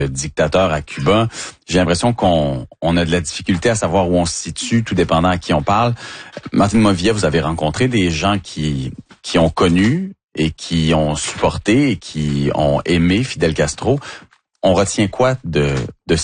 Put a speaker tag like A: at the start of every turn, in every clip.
A: dictateur à Cuba. J'ai l'impression qu'on a de la difficulté à savoir où on se situe, tout dépendant à qui on parle. Martin Movilla, vous avez rencontré des gens qui ont connu et qui ont supporté et qui ont aimé Fidel Castro. On retient quoi de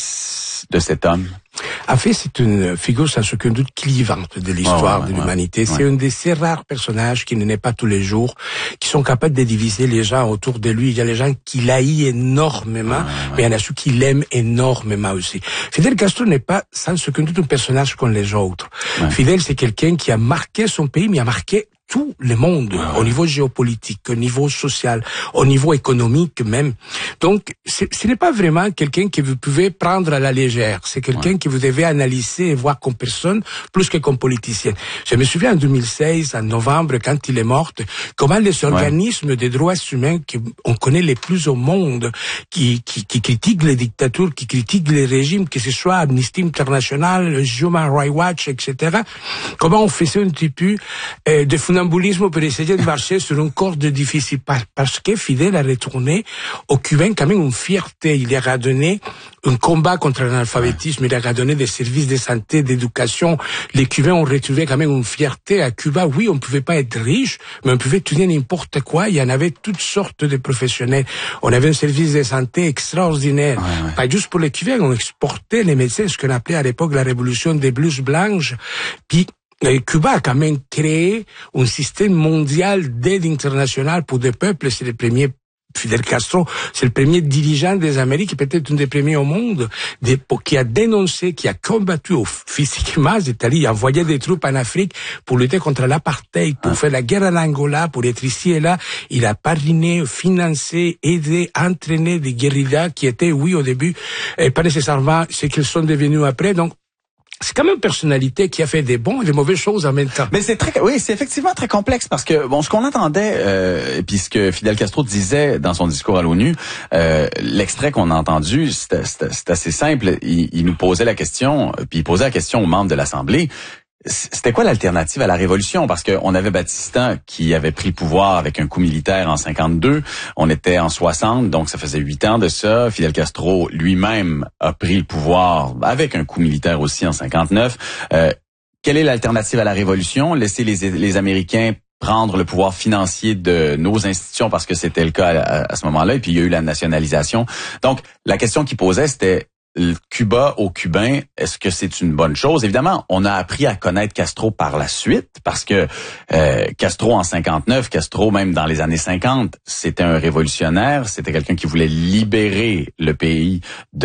A: cet homme?
B: En fait, c'est une figure sans aucun doute clivante de l'histoire de l'humanité. C'est un de ces rares personnages qui ne naît pas tous les jours, qui sont capables de diviser les gens autour de lui. Il y a les gens qui l'haïssent énormément, mais il y en a ceux qui l'aiment énormément aussi. Fidel Castro n'est pas sans aucun doute un personnage comme les autres. Fidel, c'est quelqu'un qui a marqué son pays, mais a marqué tout le monde, au niveau géopolitique, au niveau social, au niveau économique même. Donc, ce n'est pas vraiment quelqu'un que vous pouvez prendre à la légère. C'est quelqu'un que vous devez analyser et voir comme personne, plus que comme politicien. Je me souviens en 2016, en novembre, quand il est mort, comment les organismes des droits humains qu'on connaît les plus au monde, qui critiquent les dictatures, qui critiquent les régimes, que ce soit Amnesty International, Human Rights Watch, etc., comment on faisait un petit peu de funambulisme pour essayer de marcher sur une corde difficile, parce que Fidel a retourné aux Cubains quand même une fierté. Il leur a donné un combat contre l'analphabétisme, il leur a donné des services de santé, d'éducation. Les Cubains ont retrouvé quand même une fierté à Cuba. Oui, on pouvait pas être riche, mais on pouvait étudier n'importe quoi. Il y en avait toutes sortes de professionnels. On avait un service de santé extraordinaire. Pas juste pour les Cubains, on exportait les médecins, ce qu'on appelait à l'époque la révolution des blouses blanches. Puis Cuba a quand même créé un système mondial d'aide internationale pour des peuples. C'est le premier, Fidel Castro, c'est le premier dirigeant des Amériques, peut-être un des premiers au monde, qui a dénoncé, qui a combattu physiquement, c'est-à-dire il a envoyé des troupes en Afrique pour lutter contre l'apartheid, pour faire la guerre en Angola, pour être ici et là. Il a parrainé, financé, aidé, entraîné des guérillas qui étaient, oui, au début, pas nécessairement ce qu'ils sont devenus après. Donc, c'est quand même une personnalité qui a fait des bons et des mauvaises choses en même temps.
A: Mais c'est effectivement très complexe parce que ce qu'on entendait, puis ce que Fidel Castro disait dans son discours à l'ONU, l'extrait qu'on a entendu, c'est assez simple. Il nous posait la question, puis il posait la question aux membres de l'Assemblée. C'était quoi l'alternative à la révolution? Parce que on avait Batista qui avait pris le pouvoir avec un coup militaire en 52. On était en 60, donc ça faisait 8 ans de ça. Fidel Castro lui-même a pris le pouvoir avec un coup militaire aussi en 59. Quelle est l'alternative à la révolution? Laisser les Américains prendre le pouvoir financier de nos institutions parce que c'était le cas à ce moment-là. Et puis il y a eu la nationalisation. Donc la question qu'il posait, c'était Cuba aux Cubains, est-ce que c'est une bonne chose? Évidemment, on a appris à connaître Castro par la suite, parce que Castro en 59, Castro même dans les années 50, c'était un révolutionnaire, c'était quelqu'un qui voulait libérer le pays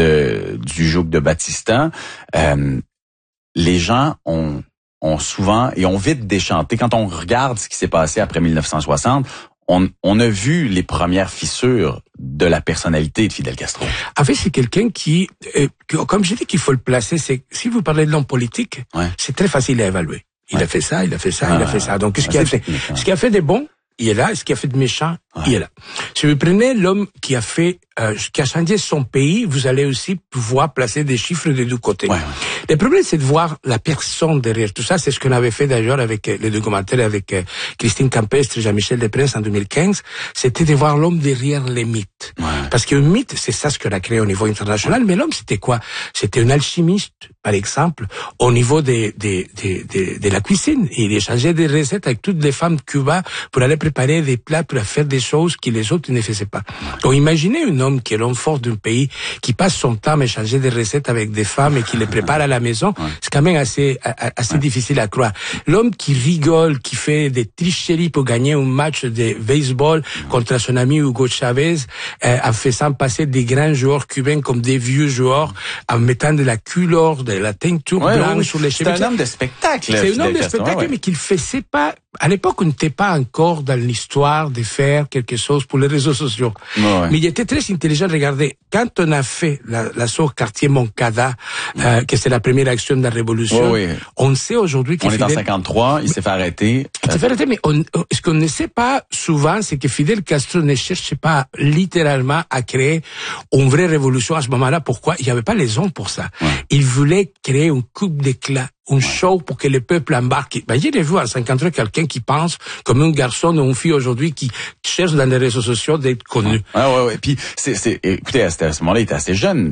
A: du joug de Batista. Les gens ont souvent et ont vite déchanté. Quand on regarde ce qui s'est passé après 1960, on a vu les premières fissures de la personnalité de Fidel Castro.
B: En fait, c'est quelqu'un qui, comme j'ai dit qu'il faut le placer, c'est si vous parlez de l'homme politique, c'est très facile à évaluer. Il a fait ça, il a fait ça, il a fait ça. Donc, ce qui a fait des bons, il est là. Ce qui a fait de méchants, il est là. Si vous prenez l'homme qui a changé son pays, vous allez aussi pouvoir placer des chiffres des deux côtés. Le problème, c'est de voir la personne derrière tout ça. C'est ce qu'on avait fait d'ailleurs avec le documentaire avec Christine Campestre et Jean-Michel Desprez en 2015. C'était de voir l'homme derrière les mythes. Parce qu'un mythe, c'est ça ce qu'on a créé au niveau international. Mais l'homme, c'était quoi? C'était un alchimiste, par exemple, au niveau de la cuisine. Il échangeait des recettes avec toutes les femmes de Cuba pour aller préparer des plats, pour faire des choses que les autres ne faisaient pas. Donc imaginez un homme qui est l'homme fort d'un pays, qui passe son temps à échanger des recettes avec des femmes et qui les prépare à la maison, c'est quand même assez difficile à croire. L'homme qui rigole, qui fait des tricheries pour gagner un match de baseball contre son ami Hugo Chavez, en faisant passer des grands joueurs cubains comme des vieux joueurs, en mettant de la couleur, de la teinture blanche sur les cheveux.
A: C'est un homme de spectacle.
B: C'est un homme de spectacle, mais qu'il faisait pas. À l'époque, on n'était pas encore dans l'histoire de faire quelque chose pour les réseaux sociaux. Mais il était très intelligent. Regardez, quand on a fait la sauce quartier Moncada, que c'est la première action de la révolution.
A: Oui, oui.
B: On sait aujourd'hui que
A: on est en 53, il s'est fait arrêter.
B: Il s'est fait arrêter, mais ce qu'on ne sait pas souvent, c'est que Fidel Castro ne cherchait pas littéralement à créer une vraie révolution à ce moment-là. Pourquoi? Il n'y avait pas les hommes pour ça. Ouais. Il voulait créer une coupe d'éclat, un show pour que le peuple embarque. Ben, j'ai vu en 53 quelqu'un qui pense comme un garçon ou une fille aujourd'hui qui cherche dans les réseaux sociaux d'être connu.
A: Ouais. Puis écoutez, à ce moment-là, il était assez jeune.